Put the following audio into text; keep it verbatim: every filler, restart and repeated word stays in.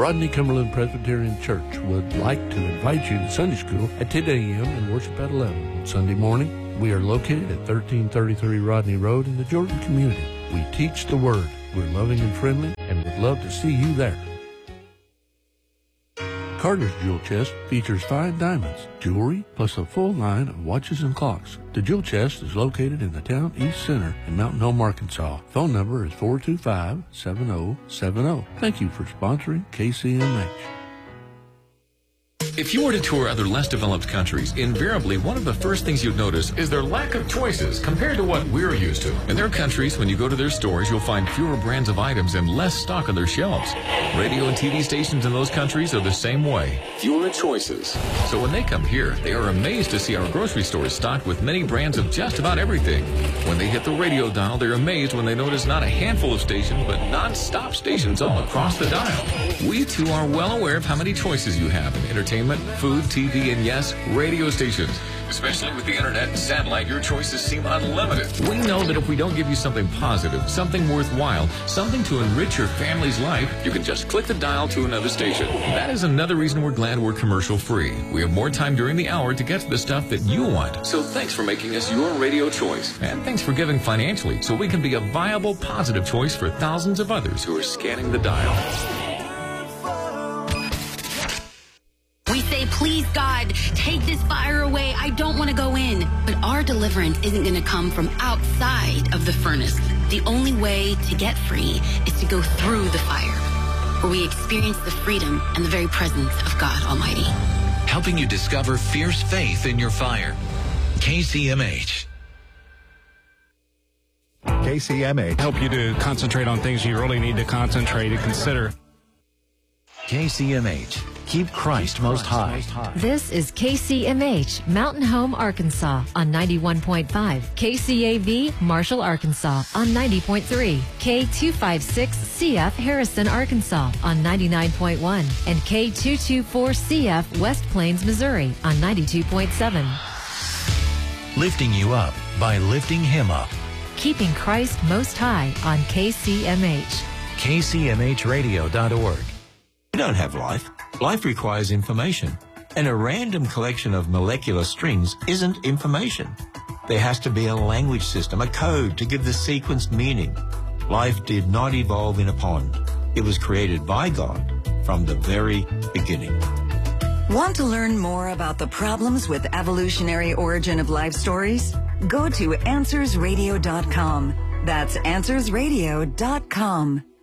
Rodney Cumberland Presbyterian Church would like to invite you to Sunday school at ten a.m. and worship at eleven on Sunday morning. We are located at thirteen thirty-three Rodney Road in the Jordan community. We teach the Word. We're loving and friendly and would love to see you there. Carter's Jewel Chest features fine diamonds, jewelry, plus a full line of watches and clocks. The Jewel Chest is located in the town east center in Mountain Home, Arkansas. Phone number is four two five, seven zero seven zero. Thank you for sponsoring K C M H. If you were to tour other less developed countries, invariably one of the first things you'd notice is their lack of choices compared to what we're used to. In their countries, when you go to their stores, you'll find fewer brands of items and less stock on their shelves. Radio and T V stations in those countries are the same way. Fewer choices. So when they come here, they are amazed to see our grocery stores stocked with many brands of just about everything. When they hit the radio dial, they're amazed when they notice not a handful of stations, but non-stop stations all across the dial. We, too, are well aware of how many choices you have in entertainment, food, T V, and yes, radio stations. Especially with the internet and satellite, your choices seem unlimited. We know that if we don't give you something positive, something worthwhile, something to enrich your family's life, you can just click the dial to another station. That is another reason we're glad we're commercial free. We have more time during the hour to get to the stuff that you want. So thanks for making us your radio choice. And thanks for giving financially so we can be a viable, positive choice for thousands of others who are scanning the dial. We say, please, God, take this fire away. I don't want to go in. But our deliverance isn't going to come from outside of the furnace. The only way to get free is to go through the fire, where we experience the freedom and the very presence of God Almighty. Helping you discover fierce faith in your fire. K C M H. K C M H. Help you to concentrate on things you really need to concentrate and consider. K C M H. Keep Christ most high. This is K C M H, Mountain Home, Arkansas on ninety-one point five. K C A V, Marshall, Arkansas on ninety point three. K two fifty-six C F, Harrison, Arkansas on ninety-nine point one. And K two twenty-four C F, West Plains, Missouri on ninety-two point seven. Lifting you up by lifting him up. Keeping Christ most high on K C M H. K C M H radio dot org. We don't have life. Life requires information. And a random collection of molecular strings isn't information. There has to be a language system, a code to give the sequence meaning. Life did not evolve in a pond. It was created by God from the very beginning. Want to learn more about the problems with evolutionary origin of life stories? Go to answers radio dot com. That's answers radio dot com.